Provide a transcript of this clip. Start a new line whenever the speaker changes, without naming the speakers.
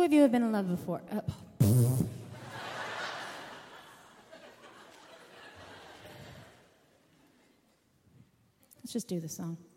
Who of you have been in love before? Let's just do the song.